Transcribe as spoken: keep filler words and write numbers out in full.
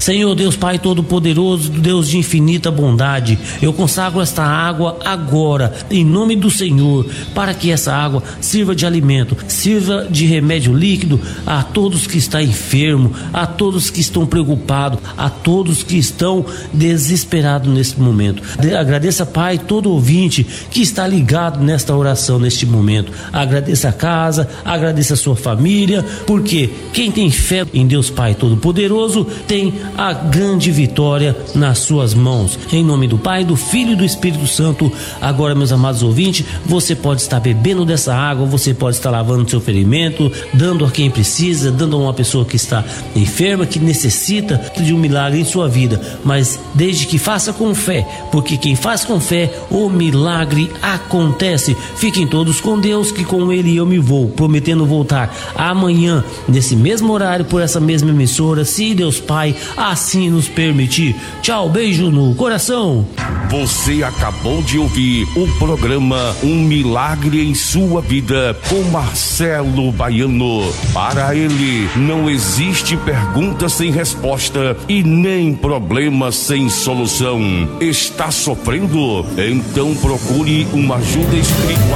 Senhor Deus Pai Todo-Poderoso, Deus de infinita bondade, eu consagro esta água agora, em nome do Senhor, para que essa água sirva de alimento, sirva de remédio líquido a todos que estão enfermos, a todos que estão preocupados, a todos que estão desesperados neste momento. Agradeça, Pai, todo ouvinte que está ligado nesta oração neste momento. Agradeça a casa, agradeça a sua família, porque quem tem fé em Deus Pai Todo-Poderoso tem a grande vitória nas suas mãos. Em nome do Pai, do Filho e do Espírito Santo. Agora, meus amados ouvintes, você pode estar bebendo dessa água, você pode estar lavando seu ferimento, dando a quem precisa, dando a uma pessoa que está enferma, que necessita de um milagre em sua vida, mas desde que faça com fé, porque quem faz com fé, o milagre acontece. Fiquem todos com Deus, que com Ele eu me vou, prometendo voltar amanhã, nesse mesmo horário, por essa mesma emissora, se Deus Pai assim nos permitir. Tchau, beijo no coração. Você acabou de ouvir o programa Um Milagre em Sua Vida com Marcelo Baiano. Para ele não existe pergunta sem resposta e nem problema sem solução. Está sofrendo? Então procure uma ajuda espiritual.